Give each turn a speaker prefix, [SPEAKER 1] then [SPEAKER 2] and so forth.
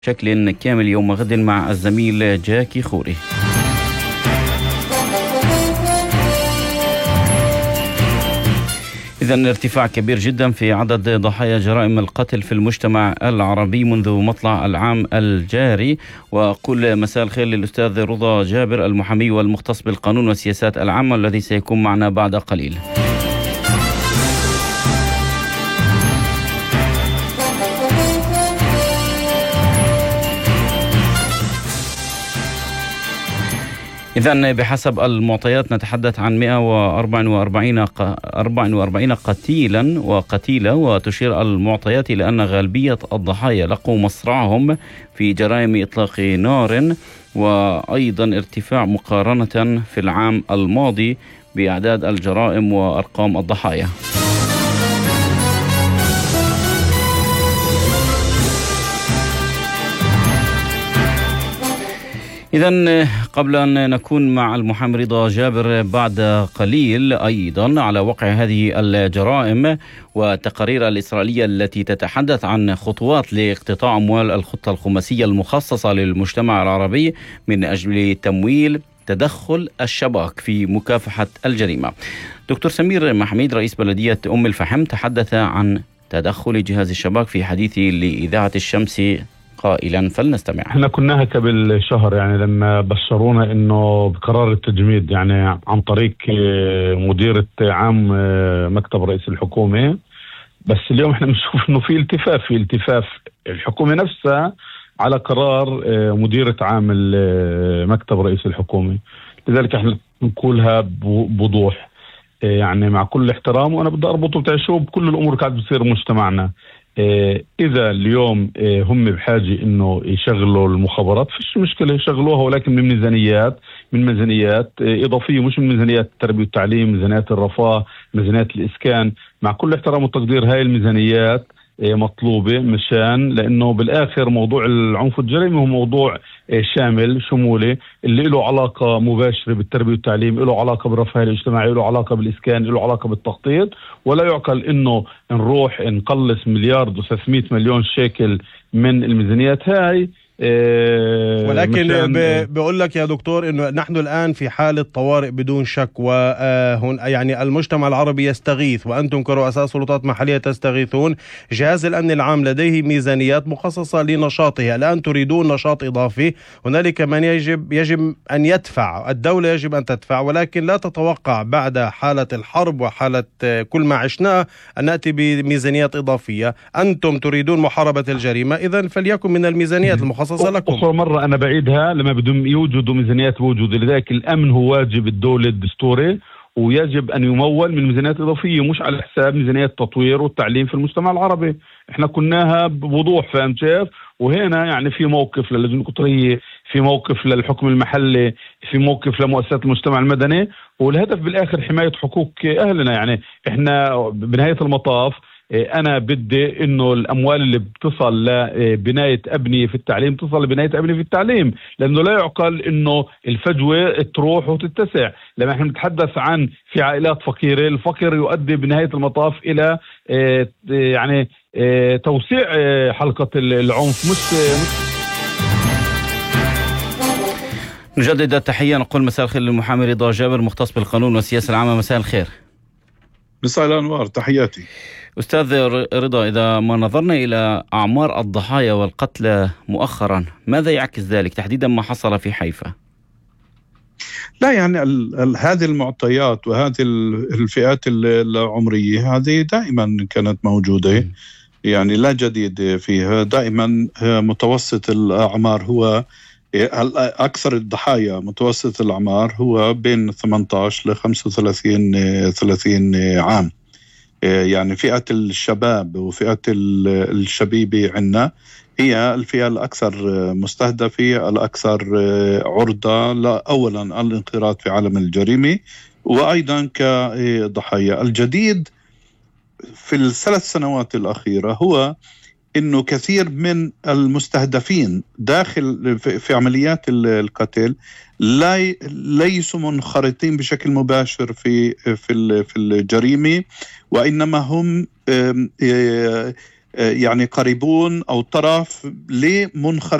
[SPEAKER 1] بشكل كامل يوم غد مع الزميل جاكي خوري. إذن ارتفاع كبير جدا في عدد ضحايا جرائم القتل في المجتمع العربي منذ مطلع العام الجاري. وأقول مساء الخير للأستاذ رضا جابر المحامي والمختص بالقانون والسياسات العامة الذي سيكون معنا بعد قليل. إذن بحسب المعطيات نتحدث عن 144 قتيلا وقتيلة، وتشير المعطيات إلى أن غالبية الضحايا لقوا مصرعهم في جرائم إطلاق نار، وأيضا ارتفاع مقارنة في العام الماضي بأعداد الجرائم وأرقام الضحايا. إذن قبل أن نكون مع المحامي رضا جابر بعد قليل أيضا على وقع هذه الجرائم والتقارير الإسرائيلية التي تتحدث عن خطوات لاقتطاع أموال الخطة الخماسية المخصصة للمجتمع العربي من أجل تمويل تدخل الشباك في مكافحة الجريمة. دكتور سمير محميد رئيس بلدية أم الفحم تحدث عن تدخل جهاز الشباك في حديثه لإذاعة الشمس قائلا، فلنستمع.
[SPEAKER 2] احنا كناها قبل شهر لما بشرونا انه بقرار التجميد عن طريق مديرة عام مكتب رئيس الحكومة، بس اليوم احنا بنشوف انه في التفاف الحكومة نفسها على قرار مديرة عام مكتب رئيس الحكومة. لذلك احنا نقولها بوضوح مع كل احترام، وانا بدي اربطه بكل الامور كانت بتصير مجتمعنا. إذا اليوم هم بحاجة إنه يشغلوا المخابرات فيش مشكلة يشغلوها، ولكن من ميزانيات إضافية، مش من ميزانيات التربية والتعليم، ميزانيات الرفاه، ميزانيات الإسكان. مع كل احترام والتقدير هاي الميزانيات مطلوبة لأنه بالآخر موضوع العنف الجريمي هو موضوع شامل شمولي اللي له علاقة مباشرة بالتربية والتعليم، له علاقة بالرفاه الاجتماعي، له علاقة بالإسكان، له علاقة بالتخطيط. ولا يعقل إنه نروح نقلص 1,300,000,000 شيكل من الميزانيات هاي.
[SPEAKER 3] ولكن بقول لك يا دكتور انه نحن الان في حالة طوارئ بدون شك، وهون المجتمع العربي يستغيث وانتم كرؤساء سلطات محلية تستغيثون. جهاز الامن العام لديه ميزانيات مخصصة لنشاطه، الان تريدون نشاط اضافي. هنالك من يجب ان يدفع، الدولة يجب ان تدفع، ولكن لا تتوقع بعد حالة الحرب وحالة كل ما عشناه ان نأتي بميزانيات اضافية. انتم تريدون محاربة الجريمة، اذا فليكن من الميزانيات المخصصة لكم.
[SPEAKER 2] أخرى مرة أنا بعيدها، لما بدهم يوجدوا ميزانيات بوجود. لذلك الأمن هو واجب الدولة الدستوري، ويجب أن يمول من ميزانيات إضافية، مش على حساب ميزانيات التطوير والتعليم في المجتمع العربي. إحنا كناها بوضوح، فهمت كيف؟ وهنا في موقف للجنة القطرية، في موقف للحكم المحلي، في موقف لمؤسسات المجتمع المدني، والهدف بالآخر حماية حقوق أهلنا. إحنا بنهاية المطاف أنا بدي إنه الأموال اللي بتصل لبناية أبنية في التعليم تصل لبناية أبنية في التعليم، لأنه لا يعقل إنه الفجوة تروح وتتسع. لما إحنا نتحدث عن في عائلات فقيرة، الفقر يؤدي بنهاية المطاف إلى توسيع حلقة العنف.
[SPEAKER 1] نجدد التحية، نقول مساء الخير للمحامي رضا جابر مختص بالقانون والسياسة العامة. مساء الخير.
[SPEAKER 4] مساء الأنوار، تحياتي.
[SPEAKER 1] أستاذ رضا، إذا ما نظرنا إلى أعمار الضحايا والقتلى مؤخرا، ماذا يعكس ذلك تحديدا ما حصل في حيفا؟
[SPEAKER 4] لا هذه المعطيات وهذه الفئات العمرية هذه دائما كانت موجودة، لا جديد فيها. دائما متوسط الأعمار هو أكثر الضحايا، متوسط الأعمار هو بين 18 ل 35 عام. فئة الشباب وفئة الشبيبة عندنا هي الفئة الأكثر مستهدفة، الأكثر عرضة أولا الانخراط في عالم الجريمة، وأيضا كضحايا. الجديد في ال3 سنوات الأخيرة هو إنه كثير من المستهدفين داخل في عمليات القتل ليسوا منخرطين بشكل مباشر في الجريمة، وإنما هم يعني قريبون أو طرف لمنخرطين